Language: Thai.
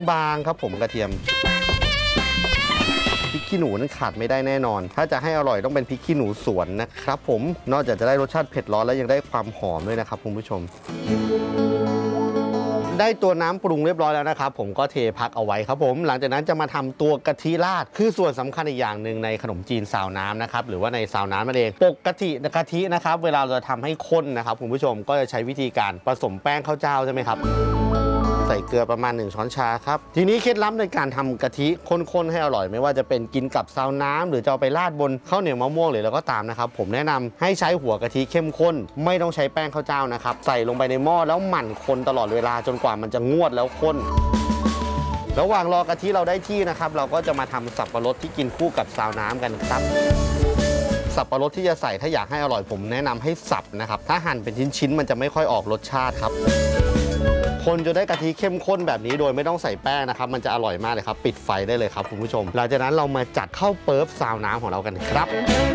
บางครับผมกระเทียมพริกขี้หนูนั้นขาดไม่ได้แน่นอนถ้าจะให้อร่อยต้องเป็นพริกขี้หนูสวนนะครับผมนอกจากจะได้รสชาติเผ็ดร้อนแล้วยังได้ความหอมด้วยนะครับคุณผู้ชมได้ตัวน้ำปรุงเรียบร้อยแล้วนะครับผมก็เทพักเอาไว้ครับผมหลังจากนั้นจะมาทำตัวกะทิราดคือส่วนสำคัญอีกอย่างหนึ่งในขนมจีนซาวน้ำนะครับหรือว่าในซาวน้ำนั่นเองปกติกะทินะครับเวลาเราจะทำให้ข้นนะครับคุณผู้ชมก็จะใช้วิธีการผสมแป้งข้าวเจ้าใช่ไหมครับใส่เกลือประมาณ1 ช้อนชาครับทีนี้เคล็ดลับในการทำกะทิข้นๆให้อร่อยไม่ว่าจะเป็นกินกับซาวน้ำหรือจะเอาไปราดบนข้าวเหนียวมะม่วงหรือแล้วก็ตามนะครับผมแนะนำให้ใช้หัวกะทิเข้มข้นไม่ต้องใช้แป้งข้าวเจ้านะครับใส่ลงไปในหม้อแล้วหมั่นคนตลอดเวลาจนกว่ามันจะงวดแล้วข้นระหว่างรอกะทิเราได้ที่นะครับเราก็จะมาทำสับปะรดที่กินคู่กับซาวน้ำกันครับสับปะรดที่จะใส่ถ้าอยากให้อร่อยผมแนะนำให้สับนะครับถ้าหั่นเป็นชิ้นๆมันจะไม่ค่อยออกรสชาติครับคนจนได้กะทิเข้มข้นแบบนี้โดยไม่ต้องใส่แป้งนะครับมันจะอร่อยมากเลยครับปิดไฟได้เลยครับคุณผู้ชมหลังจากนั้นเรามาจัดข้าวเปิ๊บซาวน้ำของเรากันครับ